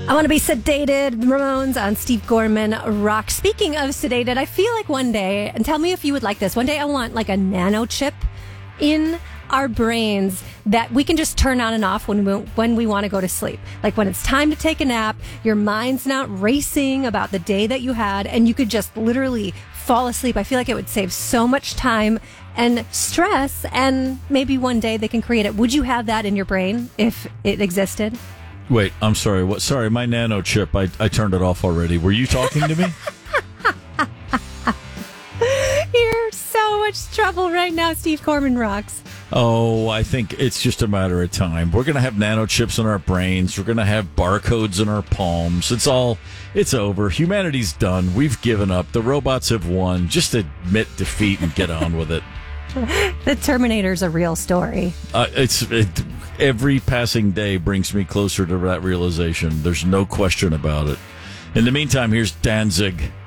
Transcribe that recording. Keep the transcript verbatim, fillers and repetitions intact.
I want to be sedated. Ramones on Steve Gorman Rock. Speaking of sedated, I feel like one day, and tell me if you would like this, one day I want like a nano chip in our brains that we can just turn on and off when we, when we want to go to sleep. Like when it's time to take a nap, your mind's not racing about the day that you had, and you could just literally fall asleep. I feel like it would save so much time and stress, and maybe one day they can create it. Would you have that in your brain if it existed? Wait, I'm sorry. What? Sorry, my nano chip. I, I turned it off already. Were you talking to me? You're so much trouble right now, Steve Gorman Rocks. Oh, I think it's just a matter of time. We're going to have nano chips in our brains. We're going to have barcodes in our palms. It's all, it's over. Humanity's done. We've given up. The robots have won. Just admit defeat and get on with it. The Terminator's a real story. Uh, it's it, every passing day brings me closer to that realization. There's no question about it. In the meantime, here's Danzig.